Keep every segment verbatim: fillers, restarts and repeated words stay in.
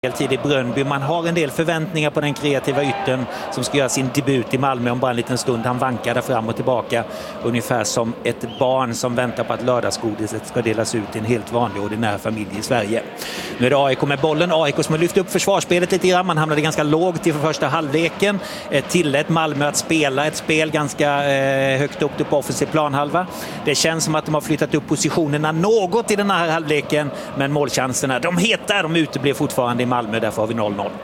Tid i Brönnby. Man har en del förväntningar på den kreativa yttern som ska göra sin debut i Malmö om bara en liten stund. Han vankar där fram och tillbaka ungefär som ett barn som väntar på att lördagsgodiset ska delas ut i en helt vanlig ordinär familj i Sverige. Nu är det A I K med bollen. A I K som har lyft upp försvarsspelet lite grann. Man hamnade ganska lågt i för första halvleken. Tillät Malmö att spela ett spel ganska eh, högt upp på offensiv planhalva. Det känns som att de har flyttat upp positionerna något i den här halvleken, men målchanserna, de heter, de uteblir fortfarande i Malmö, därför har vi noll noll.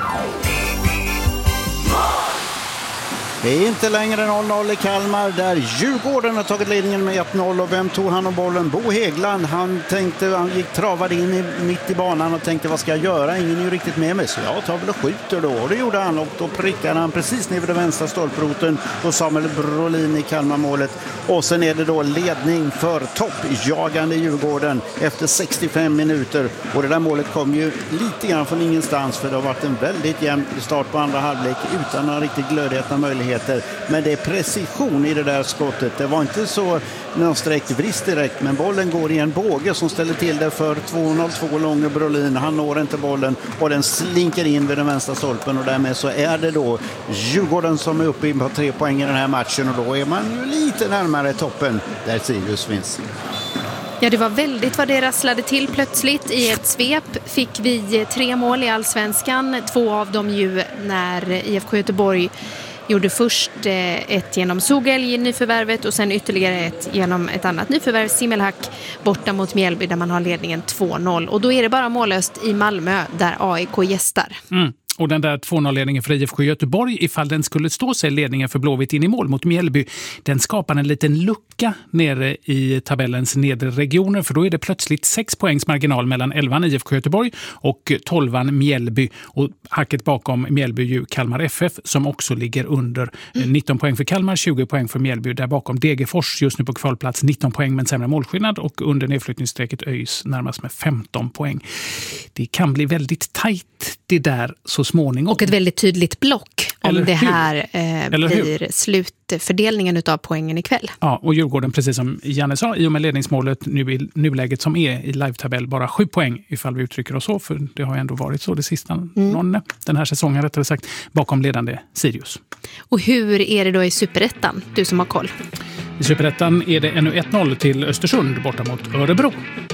Det är inte längre noll noll i Kalmar där Djurgården har tagit ledningen med ett noll. Och vem tog han om bollen? Bo Häggland. Han tänkte, han gick travad in i, mitt i banan och tänkte, vad ska jag göra? Ingen är ju riktigt med mig, så jag tar väl och skjuter då. Och det gjorde han, och då prickade han precis ner vid den vänstra stolproten på Samuel Brolin i Kalmar-målet. Och sen är det då ledning för toppjagande Djurgården efter sextiofem minuter. Och det där målet kom ju lite grann från ingenstans, för det har varit en väldigt jämn start på andra halvlek utan några riktigt glödheta möjligheter. Men det är precision i det där skottet. Det var inte så någon sträckt brist direkt, men bollen går i en båge som ställer till det för två noll två Långe Brolin. Han når inte bollen och den slinker in vid den vänstra stolpen, och därmed så är det då Djurgården som är uppe in på tre poäng i den här matchen, och då är man ju lite närmare toppen där Sirius finns. Ja, det var väldigt vad det rasslade till plötsligt. I ett svep fick vi tre mål i Allsvenskan. Två av dem ju när I F K Göteborg gjorde först ett genom Sogelj i nyförvärvet och sen ytterligare ett genom ett annat nyförvärv, Simmelhack, borta mot Mjällby där man har ledningen två noll. Och då är det bara mållöst i Malmö där A I K gästar. Mm. Och den där två noll-ledningen för I F K Göteborg, ifall den skulle stå sig ledningen för Blåvitt in i mål mot Mjällby, den skapar en liten lucka nere i tabellens nedre regioner, för då är det plötsligt sex poängs marginal mellan elvan I F K Göteborg och tolvan Mjällby, och hacket bakom Mjällby ju Kalmar F F som också ligger under mm. nitton poäng för Kalmar, tjugo poäng för Mjällby. Där bakom Degerfors just nu på kvalplats nitton poäng men sämre målskillnad, och under nedflyttningsstrecket ÖIS närmast med femton poäng. Det kan bli väldigt tajt det där så småningom. Och ett väldigt tydligt block om Eller det hur? här eh, blir slutfördelningen utav poängen ikväll. Ja, och Djurgården, precis som Janne sa, i och med ledningsmålet nu i nuläget som är i live-tabell, bara sju poäng ifall vi uttrycker oss så, för det har ändå varit så det sista mm. någon, den här säsongen rättare sagt, bakom ledande Sirius. Och hur är det då i Superettan, du som har koll? I Superettan är det ännu ett noll till Östersund borta mot Örebro.